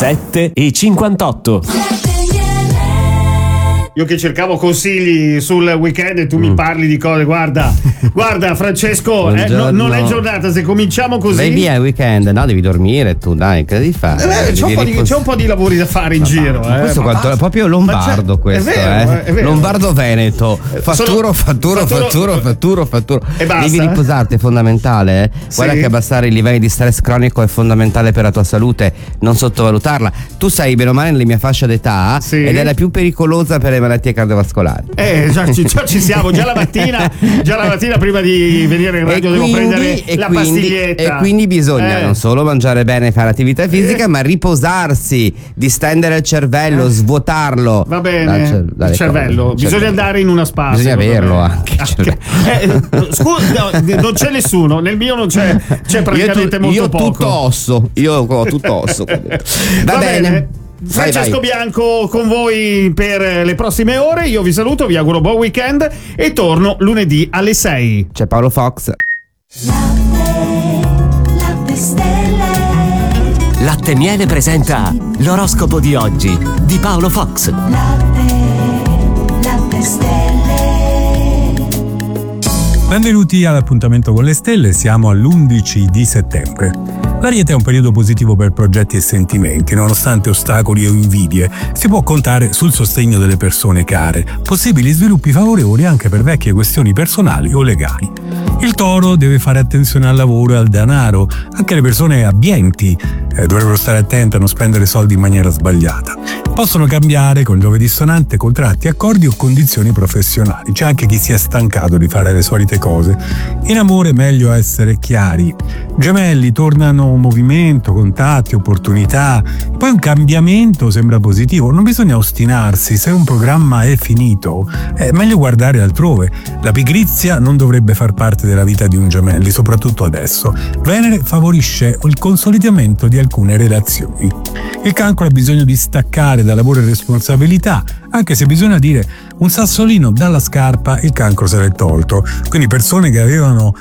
7:58. Io che cercavo consigli sul weekend e tu mi parli di cose. Guarda Francesco, non è giornata se cominciamo così. Vai via il weekend, no, devi dormire tu, dai, che devi fare? C'è un po' di lavori da fare in giro. Questo è proprio lombardo, questo, è vero. Lombardo-Veneto. Fatturo. E basta. Devi riposarti, è fondamentale. Guarda che abbassare i livelli di stress cronico è fondamentale per la tua salute, non sottovalutarla. Tu sei bene o male nella mia fascia d'età ed è la più pericolosa per le malattie cardiovascolari. Già ci siamo, già la mattina prima di venire in radio devo prendere la pastiglietta. E quindi bisogna non solo mangiare bene e fare attività fisica, ma riposarsi, distendere il cervello, svuotarlo. Va bene, il cervello. Bisogna andare in una spa. Bisogna averlo anche. Scusa, non c'è nessuno, nel mio non c'è praticamente molto poco. Io ho tutto osso. Va bene. Francesco Bianco con voi per le prossime ore. Io vi saluto, vi auguro buon weekend e torno lunedì alle 6. C'è Paolo Fox. Latte Stelle. Latte Miele presenta l'oroscopo di oggi di Paolo Fox. Latte Stelle. Benvenuti all'appuntamento con le stelle, siamo all'11 di settembre. L'Ariete è un periodo positivo per progetti e sentimenti, nonostante ostacoli o invidie. Si può contare sul sostegno delle persone care, possibili sviluppi favorevoli anche per vecchie questioni personali o legali. Il Toro deve fare attenzione al lavoro e al denaro, anche le persone abbienti dovrebbero stare attente a non spendere soldi in maniera sbagliata. Possono cambiare con Giove dissonante contratti, accordi o condizioni professionali. C'è anche chi si è stancato di fare le solite cose. In amore è meglio essere chiari. Gemelli, tornano movimento, contatti, opportunità. Poi un cambiamento sembra positivo. Non bisogna ostinarsi. Se un programma è finito, è meglio guardare altrove. La pigrizia non dovrebbe far parte della vita di un Gemelli, soprattutto adesso. Venere favorisce il consolidamento di alcune relazioni. Il Cancro ha bisogno di staccare da lavoro e responsabilità, anche se bisogna dire un sassolino dalla scarpa il Cancro se l'è tolto. Quindi persone che avevano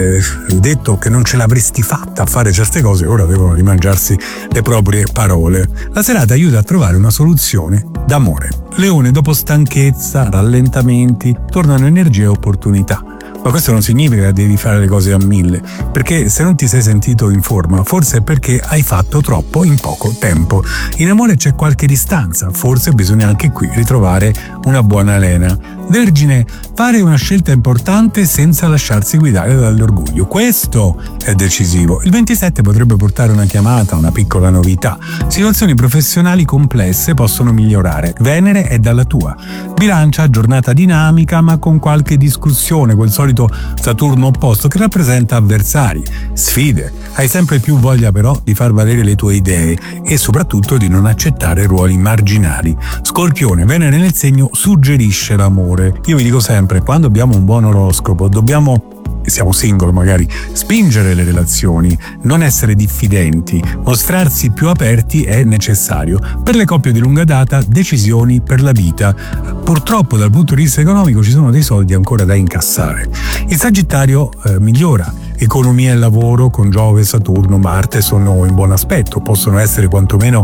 detto che non ce l'avresti fatta a fare certe cose ora devono rimangiarsi le proprie parole. La serata aiuta a trovare una soluzione d'amore. Leone, dopo stanchezza, rallentamenti, tornano energie e opportunità. Ma questo non significa che devi fare le cose a 1000, perché se non ti sei sentito in forma, forse è perché hai fatto troppo in poco tempo. In amore c'è qualche distanza, forse bisogna anche qui ritrovare una buona lena. Vergine, fare una scelta importante senza lasciarsi guidare dall'orgoglio. Questo è decisivo. Il 27 potrebbe portare una chiamata, una piccola novità. Situazioni professionali complesse possono migliorare. Venere è dalla tua. Bilancia, giornata dinamica ma con qualche discussione, quel solito Saturno opposto che rappresenta avversari, sfide. Hai sempre più voglia però di far valere le tue idee e soprattutto di non accettare ruoli marginali. Scorpione, Venere nel segno suggerisce l'amore. Io vi dico sempre, quando abbiamo un buon oroscopo dobbiamo, siamo single magari, spingere le relazioni, non essere diffidenti, mostrarsi più aperti è necessario. Per le coppie di lunga data, decisioni per la vita. Purtroppo dal punto di vista economico ci sono dei soldi ancora da incassare. Il Sagittario migliora. Economia e lavoro con Giove, Saturno, Marte sono in buon aspetto, possono essere quantomeno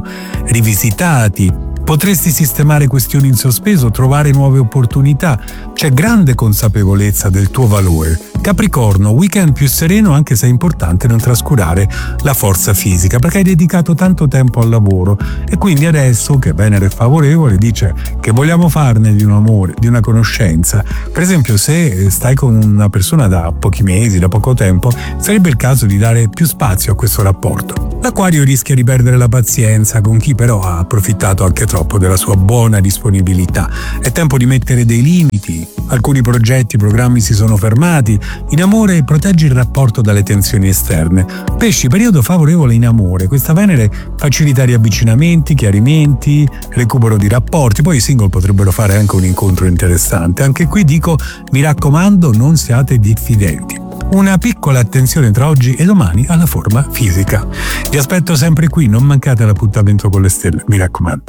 rivisitati. Potresti sistemare questioni in sospeso, trovare nuove opportunità. C'è grande consapevolezza del tuo valore. Capricorno, weekend più sereno anche se è importante non trascurare la forza fisica perché hai dedicato tanto tempo al lavoro e quindi adesso che Venere è favorevole dice che vogliamo farne di un amore, di una conoscenza. Per esempio se stai con una persona da pochi mesi, da poco tempo, sarebbe il caso di dare più spazio a questo rapporto. L'Acquario rischia di perdere la pazienza con chi però ha approfittato anche troppo della sua buona disponibilità. È tempo di mettere dei limiti. Alcuni progetti, programmi si sono fermati. In amore proteggi il rapporto dalle tensioni esterne. Pesci, periodo favorevole in amore. Questa Venere facilita riavvicinamenti, chiarimenti, recupero di rapporti. Poi i single potrebbero fare anche un incontro interessante. Anche qui dico, mi raccomando, non siate diffidenti. Una piccola attenzione tra oggi e domani alla forma fisica. Vi aspetto sempre qui, non mancate all'appuntamento con le stelle, mi raccomando.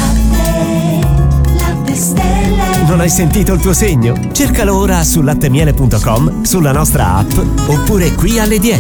Latte Stelle. Non hai sentito il tuo segno? Cercalo ora su lattemiele.com, sulla nostra app oppure qui alle 10.